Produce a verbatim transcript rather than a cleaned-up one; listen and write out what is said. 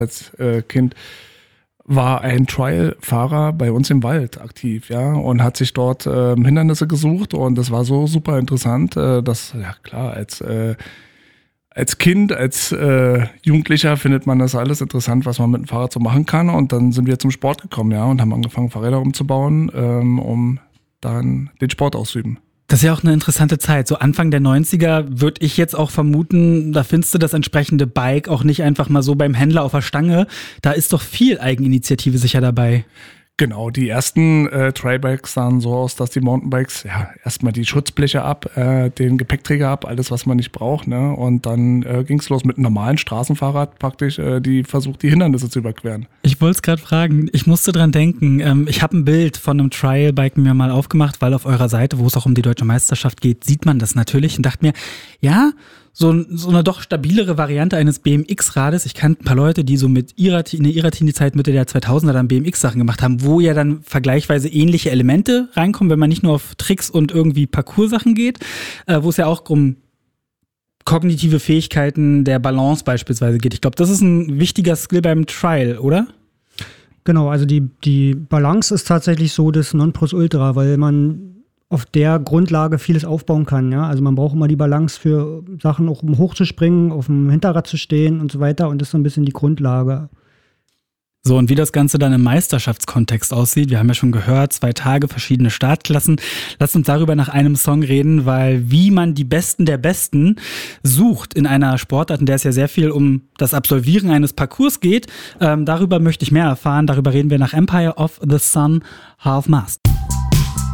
als äh, Kind war ein Trial-Fahrer bei uns im Wald aktiv, ja, und hat sich dort äh, Hindernisse gesucht und das war so super interessant, äh, dass, ja klar, als äh, als Kind, als äh, Jugendlicher findet man das alles interessant, was man mit dem Fahrrad so machen kann und dann sind wir zum Sport gekommen, ja, und haben angefangen, Fahrräder umzubauen, ähm, um dann den Sport auszuüben. Das ist ja auch eine interessante Zeit. So Anfang der neunziger würde ich jetzt auch vermuten, da findest du das entsprechende Bike auch nicht einfach mal so beim Händler auf der Stange. Da ist doch viel Eigeninitiative sicher dabei. Genau, die ersten äh, Trailbikes sahen so aus, dass die Mountainbikes, ja, erstmal die Schutzbleche ab, äh, den Gepäckträger ab, alles, was man nicht braucht, ne? Und dann äh, ging's los mit einem normalen Straßenfahrrad praktisch, äh, die versucht, die Hindernisse zu überqueren. Ich wollte es gerade fragen, ich musste dran denken, ähm, ich habe ein Bild von einem Trailbike mir mal aufgemacht, weil auf eurer Seite, wo es auch um die Deutsche Meisterschaft geht, sieht man das natürlich und dachte mir, ja, so, so eine doch stabilere Variante eines B M X-Rades. Ich kannte ein paar Leute, die so mit ihrer, in ihrer Teenie-Zeit Mitte der zweitausender dann B M X-Sachen gemacht haben, wo ja dann vergleichsweise ähnliche Elemente reinkommen, wenn man nicht nur auf Tricks und irgendwie Parcours-Sachen geht, äh, wo es ja auch um kognitive Fähigkeiten der Balance beispielsweise geht. Ich glaube, das ist ein wichtiger Skill beim Trial, oder? Genau, also die, die Balance ist tatsächlich so das Nonplusultra, weil man auf der Grundlage vieles aufbauen kann. Ja? Also man braucht immer die Balance für Sachen, auch um hochzuspringen, auf dem Hinterrad zu stehen und so weiter. Und das ist so ein bisschen die Grundlage. So, und wie das Ganze dann im Meisterschaftskontext aussieht, wir haben ja schon gehört, zwei Tage, verschiedene Startklassen. Lasst uns darüber nach einem Song reden, weil wie man die Besten der Besten sucht in einer Sportart, in der es ja sehr viel um das Absolvieren eines Parcours geht, ähm, darüber möchte ich mehr erfahren. Darüber reden wir nach Empire of the Sun, Half Mast.